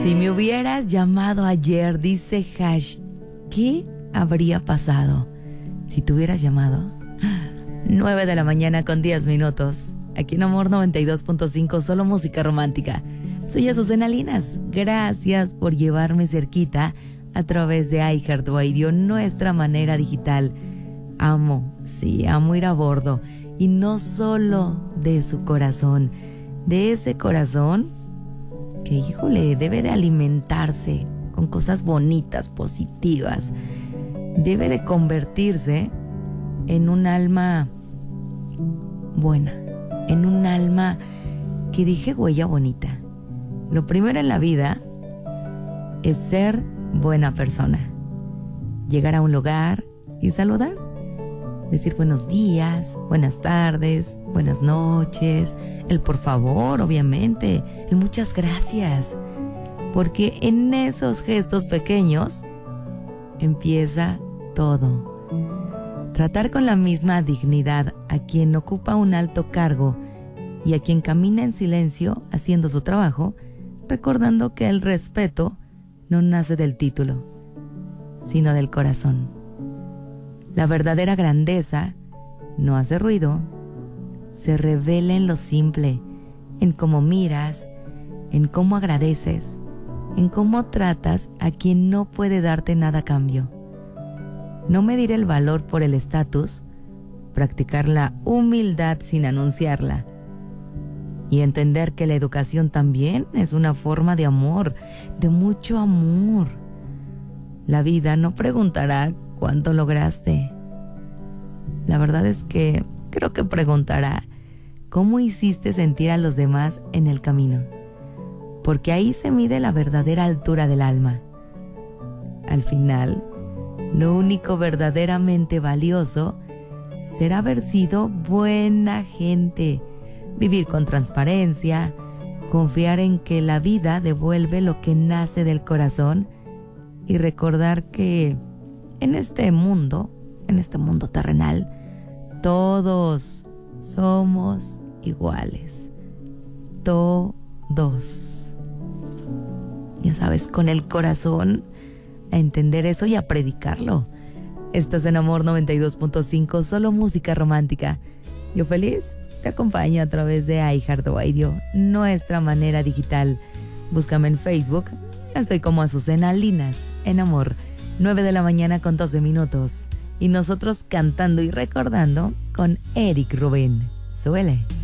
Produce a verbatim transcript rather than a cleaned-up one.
Si me hubieras llamado ayer, dice Hash, ¿qué habría pasado si te hubieras llamado? nueve de la mañana con diez minutos. Aquí en Amor noventa y dos punto cinco, solo música romántica. Soy Azucena Linas. Gracias por llevarme cerquita a través de iHeartRadio, nuestra manera digital. Amo, sí, amo ir a bordo. Y no solo de su corazón, de ese corazón que, híjole, debe de alimentarse con cosas bonitas, positivas. Debe de convertirse en un alma buena, en un alma que deje huella bonita. Lo primero en la vida es ser buena persona. Llegar a un lugar y saludar. Decir buenos días, buenas tardes, buenas noches, el por favor, obviamente, el muchas gracias. Porque en esos gestos pequeños empieza todo. Tratar con la misma dignidad a quien ocupa un alto cargo y a quien camina en silencio haciendo su trabajo, recordando que el respeto no nace del título, sino del corazón. La verdadera grandeza no hace ruido, se revela en lo simple, en cómo miras, en cómo agradeces, en cómo tratas a quien no puede darte nada a cambio. No medir el valor por el estatus, practicar la humildad sin anunciarla y entender que la educación también es una forma de amor, de mucho amor. La vida no preguntará cuánto lograste. La verdad es que creo que preguntará cómo hiciste sentir a los demás en el camino, porque ahí se mide la verdadera altura del alma. Al final, lo único verdaderamente valioso será haber sido buena gente, vivir con transparencia, confiar en que la vida devuelve lo que nace del corazón y recordar que en este mundo, en este mundo terrenal, todos somos iguales. Todos. Ya sabes, con el corazón a entender eso y a predicarlo. Estás en Amor noventa y dos punto cinco, solo música romántica. Yo feliz te acompaño a través de iHeartRadio, nuestra manera digital. Búscame en Facebook. Estoy como Azucena Linas en Amor. nueve de la mañana con doce minutos. Y nosotros cantando y recordando con Eric Rubin. Suele.